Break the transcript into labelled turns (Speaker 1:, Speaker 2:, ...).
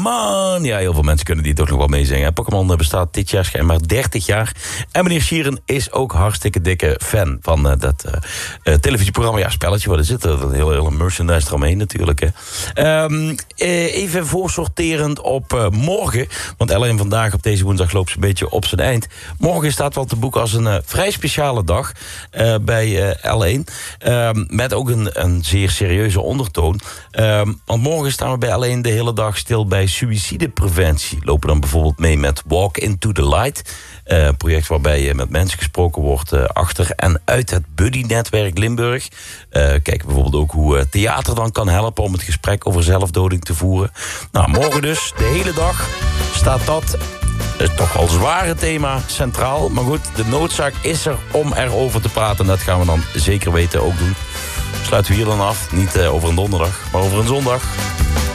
Speaker 1: Pokémon. Ja, heel veel mensen kunnen die toch nog wel meezingen. Pokémon bestaat dit jaar schijnbaar 30 jaar. En meneer Sheeran is ook hartstikke dikke fan van dat televisieprogramma. Ja, spelletje, wat is het? Een hele merchandise eromheen natuurlijk. Hè. Even voorsorterend op morgen. Want alleen vandaag op deze woensdag loopt ze een beetje op zijn eind. Morgen staat wel te boeken als een vrij speciale dag bij L1. Met ook een zeer serieuze ondertoon. Want morgen staan we bij L1 de hele dag stil bij suïcidepreventie. Lopen dan bijvoorbeeld mee met Walk Into The Light. Een project waarbij met mensen gesproken wordt achter en uit het Buddy-netwerk Limburg. Kijken bijvoorbeeld ook hoe theater dan kan helpen om het gesprek over zelfdoding te voeren. Nou, morgen dus, de hele dag, staat dat toch wel zware thema centraal. Maar goed, de noodzaak is er om erover te praten. En dat gaan we dan zeker weten ook doen. Sluiten we hier dan af. Niet over een donderdag, maar over een zondag.